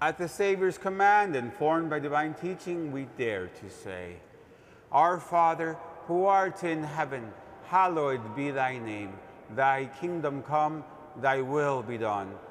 At the Savior's command, informed by divine teaching, we dare to say, Our Father, who art in heaven, hallowed be thy name. Thy kingdom come, thy will be done